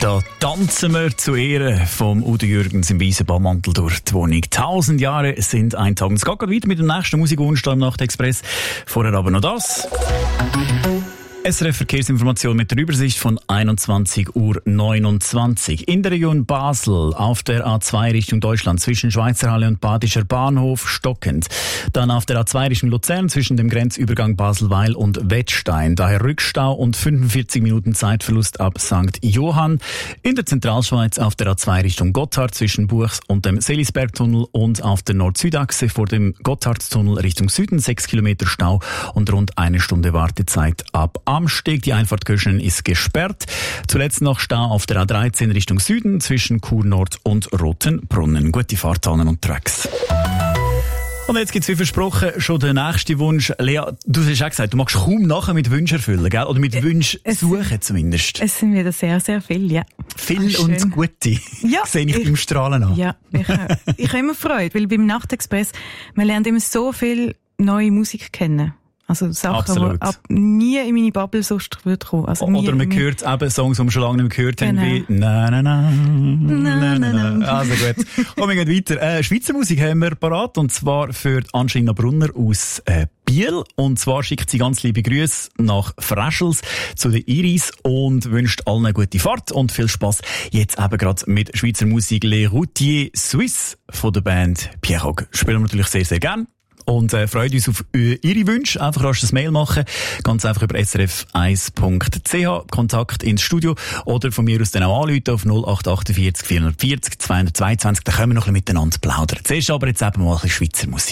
Da tanzen wir zu Ehren vom Udo Jürgens im weißen Baummantel durch die Wohnung. 1000 Jahre sind ein Tag. Es geht gerade weiter mit dem nächsten Musikwunsch hier im Nachtexpress. Vorher aber noch das. SRF Verkehrsinformation mit der Übersicht von 21:29 Uhr. In der Region Basel auf der A2 Richtung Deutschland zwischen Schweizerhalle und Badischer Bahnhof stockend. Dann auf der A2 Richtung Luzern zwischen dem Grenzübergang Baselweil und Wettstein. Daher Rückstau und 45 Minuten Zeitverlust ab St. Johann. In der Zentralschweiz auf der A2 Richtung Gotthard zwischen Buchs und dem Selisbergtunnel und auf der Nord-Süd-Achse vor dem Gotthardtunnel Richtung Süden 6 Kilometer Stau und rund eine Stunde Wartezeit ab Amsteg. Die Einfahrt Köschen ist gesperrt. Zuletzt noch Stau auf der A13 Richtung Süden zwischen Chur Nord und Rotenbrunnen. Gute Fahrt an und Tracks. Und jetzt gibt's wie versprochen schon den nächsten Wunsch. Lea, du hast auch gesagt, du magst kaum nachher mit Wünschen erfüllen, gell? Oder mit Wünschen suchen zumindest. Es sind wieder sehr, sehr viele, ja. Viel und gute. Ja. Sehe ich beim Strahlen an. Ja, ich habe immer Freude, weil beim Nachtexpress, man lernt immer so viel neue Musik kennen. Also Sachen, die nie in meine Bubble sonst würde kommen. Also oder man hört eben Songs, die wir schon lange nicht mehr gehört haben, wie «Na, na, na, na, na, na». Also gut. Und wir gehen weiter. Schweizer Musik haben wir parat, und zwar für Angelina Brunner aus Biel. Und zwar schickt sie ganz liebe Grüße nach Freschels zu der Iris und wünscht allen eine gute Fahrt und viel Spass. Jetzt eben gerade mit Schweizer Musik «Les Routiers Suisses» von der Band Pierrot. Spielen wir natürlich sehr, sehr gern. Und freut uns auf Ihre Wünsche. Einfach rasch das Mail machen. Ganz einfach über srf1.ch. Kontakt ins Studio. Oder von mir aus dann auch anrufen auf 0848 440 222. Da können wir noch ein bisschen miteinander plaudern. Zuerst aber jetzt eben mal ein bisschen Schweizer Musik.